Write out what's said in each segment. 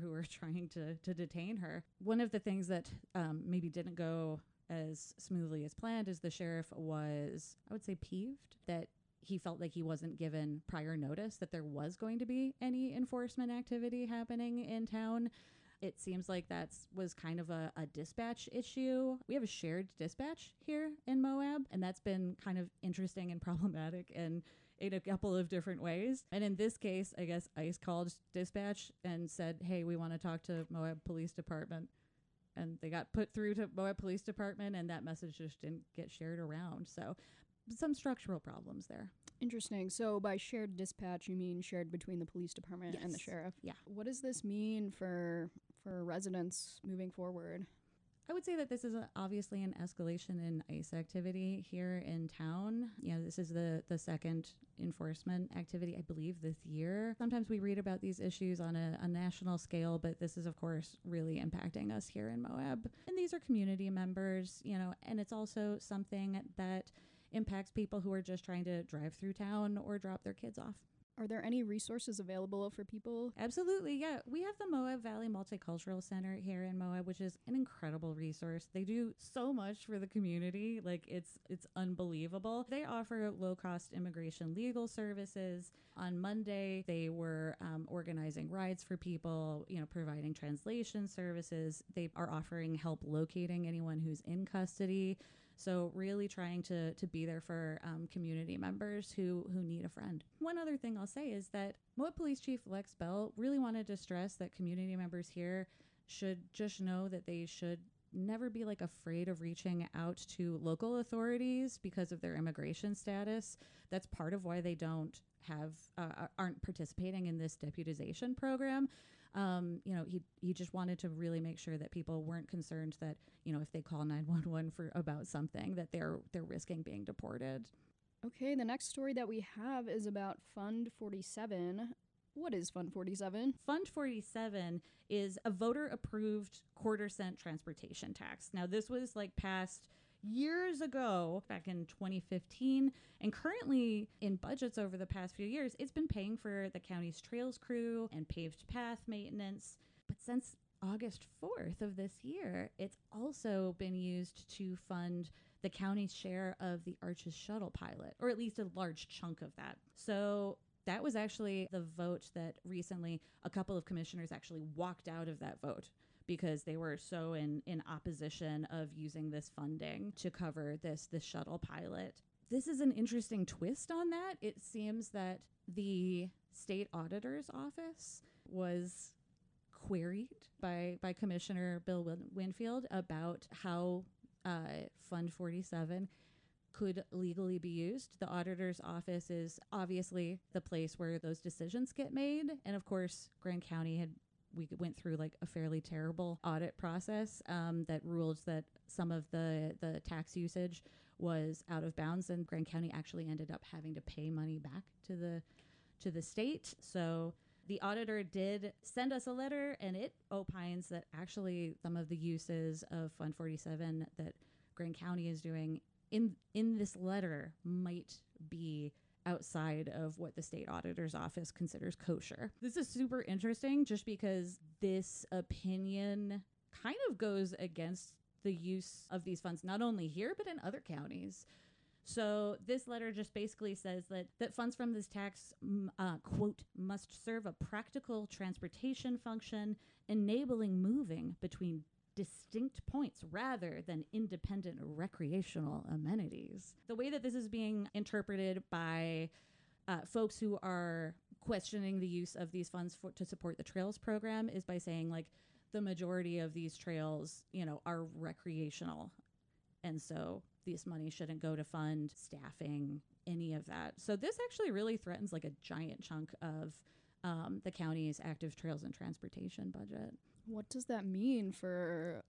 who were trying to detain her. One of the things that maybe didn't go as smoothly as planned is the sheriff was, I would say, peeved that he felt like he wasn't given prior notice that there was going to be any enforcement activity happening in town. It seems like that was kind of a dispatch issue. We have a shared dispatch here in Moab, and that's been kind of interesting and problematic in a couple of different ways. And in this case, I guess ICE called dispatch and said, hey, we want to talk to Moab Police Department. And they got put through to Moab Police Department, and that message just didn't get shared around. So some structural problems there. Interesting. So by shared dispatch, you mean shared between the police department and the sheriff? Yeah. What does this mean for residents moving forward? I would say that this is obviously an escalation in ICE activity here in town. This is the second enforcement activity, I believe, this year. Sometimes we read about these issues on a national scale, but this is, of course, really impacting us here in Moab. And these are community members, and it's also something that impacts people who are just trying to drive through town or drop their kids off. Are there any resources available for people? Absolutely, yeah. We have the Moab Valley Multicultural Center here in Moab, which is an incredible resource. They do so much for the community. Like, it's unbelievable. They offer low-cost immigration legal services. On Monday, they were organizing rides for people, providing translation services. They are offering help locating anyone who's in custody. So really trying to be there for community members who need a friend. One other thing I'll say is that Moab Police Chief Lex Bell really wanted to stress that community members here should just know that they should never be afraid of reaching out to local authorities because of their immigration status. That's part of why they don't aren't participating in this deputization program. He just wanted to really make sure that people weren't concerned that, if they call 911 about something, that they're risking being deported. Okay, the next story that we have is about Fund 47. What is Fund 47? Fund 47 is a voter-approved quarter-cent transportation tax. Now, this was passed years ago, back in 2015, and currently in budgets over the past few years, it's been paying for the county's trails crew and paved path maintenance. But since August 4th of this year, it's also been used to fund the county's share of the Arches shuttle pilot, or at least a large chunk of that. So that was actually the vote that recently a couple of commissioners actually walked out of that vote because they were so in opposition of using this funding to cover this shuttle pilot. This is an interesting twist on that. It seems that the state auditor's office was queried by Commissioner Bill Winfield about how Fund 47 could legally be used. The auditor's office is obviously the place where those decisions get made. And of course, Grand County we went through a fairly terrible audit process that ruled that some of the tax usage was out of bounds, and Grand County actually ended up having to pay money back to the state. So the auditor did send us a letter, and it opines that actually some of the uses of Fund 47 that Grand County is doing in this letter might be outside of what the state auditor's office considers kosher. This is super interesting just because this opinion kind of goes against the use of these funds, not only here, but in other counties. So this letter just basically says that funds from this tax, quote, must serve a practical transportation function, enabling moving between distinct points rather than independent recreational amenities. The way that this is being interpreted by folks who are questioning the use of these funds to support the trails program is by saying the majority of these trails, are recreational. And so this money shouldn't go to fund staffing, any of that. So this actually really threatens a giant chunk of the county's active trails and transportation budget. What does that mean for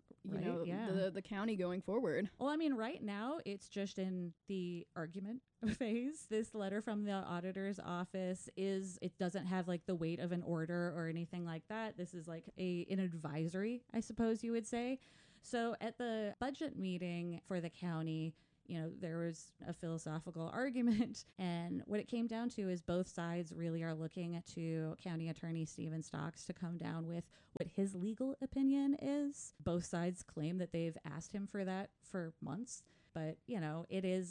the county going forward? Well, I mean, right now it's just in the argument phase. This letter from the auditor's office it doesn't have the weight of an order or anything like that. This is an advisory, I suppose you would say. So at the budget meeting for the county, there was a philosophical argument. And what it came down to is both sides really are looking to County Attorney Stephen Stocks to come down with what his legal opinion is. Both sides claim that they've asked him for that for months. But, it is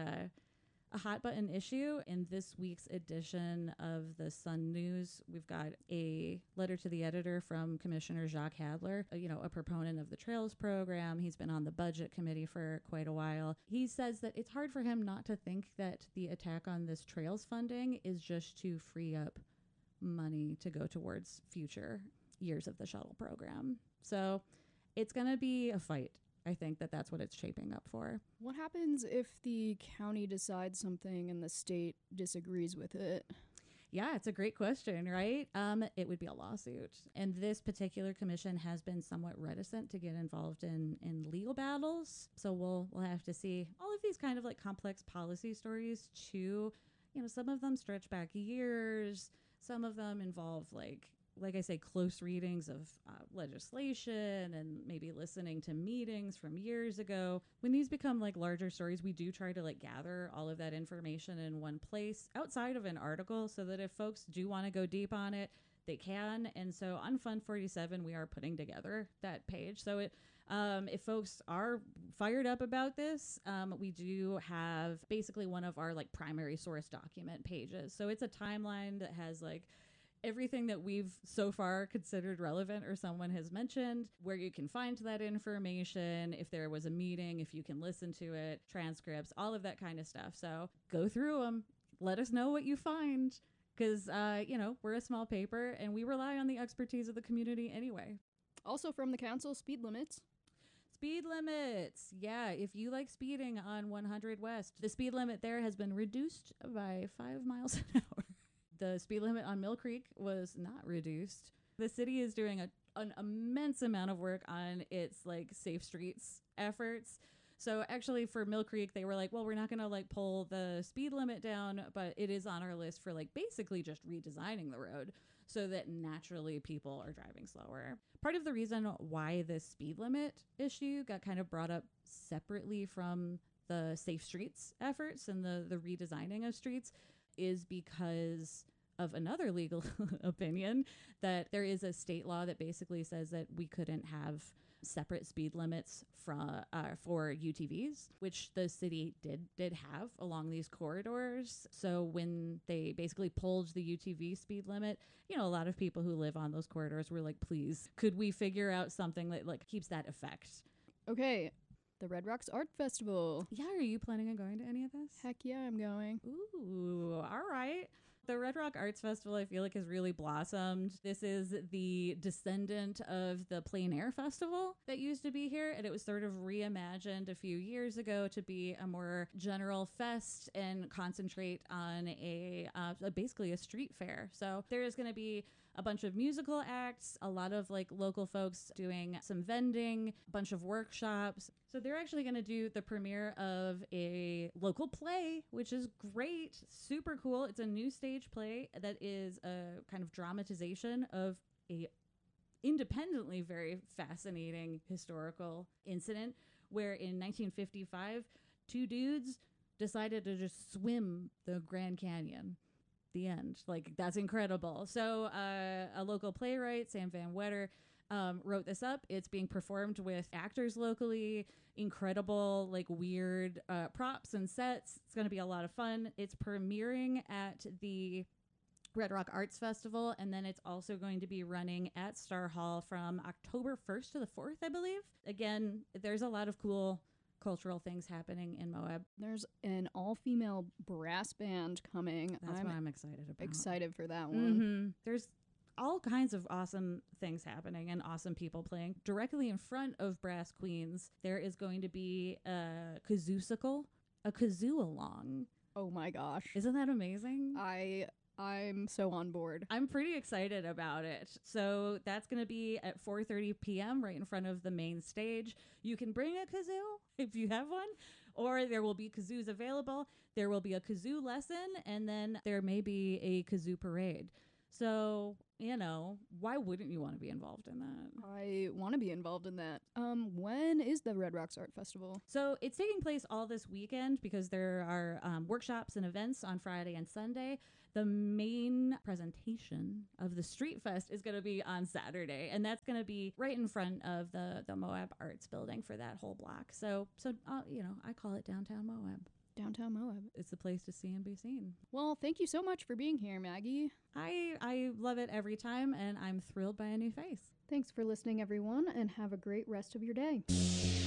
a hot button issue. In this week's edition of the Sun News, we've got a letter to the editor from Commissioner Jacques Hadler, a proponent of the Trails program. He's been on the budget committee for quite a while. He says that it's hard for him not to think that the attack on this Trails funding is just to free up money to go towards future years of the shuttle program. So it's going to be a fight. I think that's what it's shaping up for. What happens if the county decides something and the state disagrees with it? Yeah, it's a great question, right? It would be a lawsuit. And this particular commission has been somewhat reticent to get involved in legal battles. So we'll have to see. All of these kind of like complex policy stories too, some of them stretch back years. Some of them involve like I say, close readings of legislation and maybe listening to meetings from years ago. When these become like larger stories, we do try to like gather all of that information in one place outside of an article so that if folks do want to go deep on it, they can. And so on Fund 47, we are putting together that page. So if folks are fired up about this, we do have basically one of our like primary source document pages. So it's a timeline that has like everything that we've so far considered relevant or someone has mentioned, where you can find that information, if there was a meeting, if you can listen to it, transcripts, all of that kind of stuff. So go through them. Let us know what you find because, we're a small paper and we rely on the expertise of the community anyway. Also from the council, speed limits. Speed limits. Yeah, if you like speeding on 100 West, the speed limit there has been reduced by 5 miles an hour. The speed limit on Mill Creek was not reduced. The city is doing an immense amount of work on its like safe streets efforts. So actually for Mill Creek, they were like, well, we're not going to like pull the speed limit down, but it is on our list for like basically just redesigning the road so that naturally people are driving slower. Part of the reason why this speed limit issue got kind of brought up separately from the safe streets efforts and the redesigning of streets is because of another legal opinion that there is a state law that basically says that we couldn't have separate speed limits for UTVs, which the city did have along these corridors. So when they basically pulled the UTV speed limit, a lot of people who live on those corridors were like, please, could we figure out something that like keeps that effect? Okay. The Red Rocks Art Festival. Yeah, are you planning on going to any of this? Heck yeah, I'm going. Ooh, all right. The Red Rock Arts Festival, I feel like, has really blossomed. This is the descendant of the Plein Air Festival that used to be here, and it was sort of reimagined a few years ago to be a more general fest and concentrate on basically a street fair. So there is going to be a bunch of musical acts, a lot of like local folks doing some vending, a bunch of workshops. So they're actually going to do the premiere of a local play, which is great, super cool. It's a new stage play that is a kind of dramatization of a independently very fascinating historical incident where in 1955, two dudes decided to just swim the Grand Canyon. The end. Like, that's incredible. So a local playwright, Sam Van Wetter, wrote this up. It's being performed with actors locally, incredible, like weird props and sets. It's going to be a lot of fun. It's premiering at the Red Rock Arts Festival, and then it's also going to be running at Star Hall from October 1st to the 4th, I believe. Again, there's a lot of cool cultural things happening in Moab. There's an all-female brass band coming. That's what I'm excited about. Excited for that one. Mm-hmm. There's all kinds of awesome things happening and awesome people playing. Directly in front of Brass Queens, there is going to be a kazoo-sicle, a kazoo along. Oh my gosh. Isn't that amazing? I'm so on board. I'm pretty excited about it. So that's going to be at 4:30 p.m. right in front of the main stage. You can bring a kazoo if you have one, or there will be kazoos available. There will be a kazoo lesson, and then there may be a kazoo parade. So you know, why wouldn't you want to be involved in that? I want to be involved in that. When is the Red Rocks Art Festival? So it's taking place all this weekend because there are workshops and events on Friday and Sunday. The main presentation of the Street Fest is going to be on Saturday, and that's going to be right in front of the Moab Arts building for that whole block. So you know, I call it Downtown Moab. Downtown Moab. It's the place to see and be seen. Well, thank you so much for being here, Maggie. I love it every time, and I'm thrilled by a new face. Thanks for listening, everyone, and have a great rest of your day.